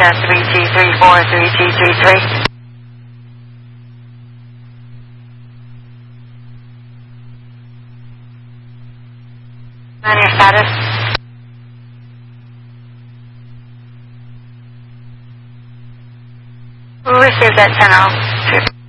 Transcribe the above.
Delta 3234, 3233. On your status? We'll receive that 10-0.